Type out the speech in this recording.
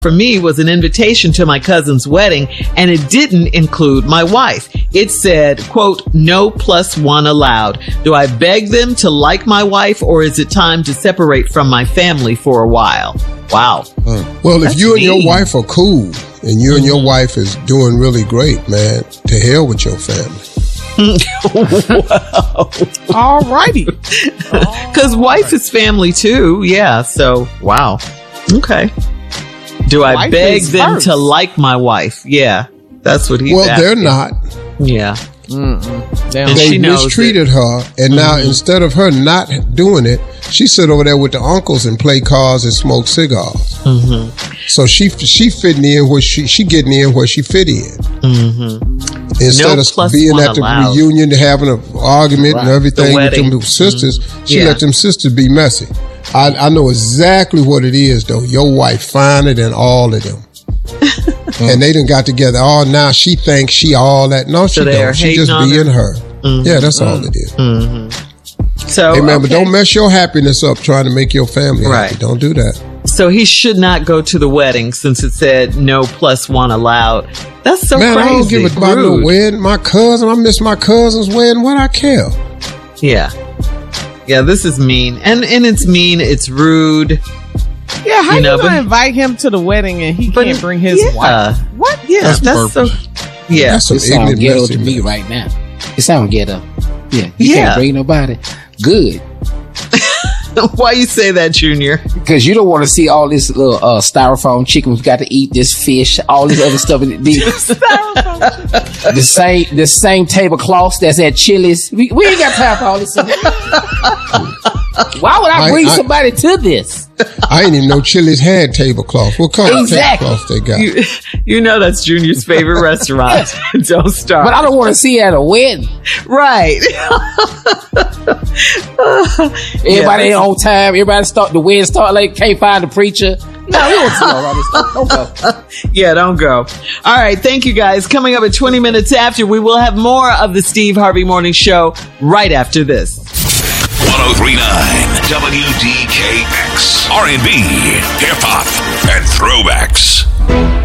for me was an invitation to my cousin's wedding, and it didn't include my wife. It said, quote, no +1 allowed. Do I beg them to like my wife, or is it time to separate from my family for a while? Wow. Well, That's if you and your mean. wife are cool and you and your wife is doing really great, man, to hell with your family. All righty. Because wife is family too. Yeah. So, wow. Okay. Do I Wife beg is them first. to like my wife? Yeah. That's what he's Well, they're asking. not. Yeah. Damn. And They she knows mistreated her, and now instead of her not doing it, she sit over there with the uncles and play cards and smoke cigars. Mm-hmm. So she fitting in where she getting in where she fit in. Mm-hmm. Instead No of +1 being at the allowed. reunion, having an argument and everything The with wedding. them sisters, she Yeah. let them sisters be messy. I know exactly what it is, though. Your wife finer than all of them. And they done got together. Oh, now she thinks she all that. No, she So they are don't. She hating just on being her? her. Yeah, that's all it is. So, Hey, man, but okay. don't mess your happiness up trying to make your family happy. Right. Don't do that. So he should not go to the wedding since it said no +1 allowed. That's so Man, crazy. I don't give a about no Rude. wedding. My cousin, I miss my cousin's wedding. What I care? Yeah. Yeah, this is mean. And it's mean. It's rude. Yeah, how You you, know, gonna but- invite him to the wedding and he can't bring his yeah. wife? What? Yeah, That's that's so. Yeah. That's some It sounds ignorant ghetto messy, to me man. right now. It sounds ghetto. Yeah, you Yeah. can't bring nobody. Good. Why you say that, Junior? Because you don't want to see all this little styrofoam chicken who's got to eat this fish, all this other stuff. The same tablecloths that's at Chili's. We ain't got time for all this stuff. Why would I bring somebody to this? I ain't even know Chili's had tablecloth. What kind Exactly. of tablecloth they got? You know that's Junior's favorite restaurant. Don't start. But I don't want to see it at a wedding. Right. Everybody ain't on time. Everybody the wedding start late. Can't find the preacher. No, we don't see all this stuff. Don't go. Yeah, don't go. All right. Thank you, guys. Coming up at 20 minutes after, we will have more of the Steve Harvey Morning Show right after this. 103.9 WDKX. R&B, hip hop, and throwbacks.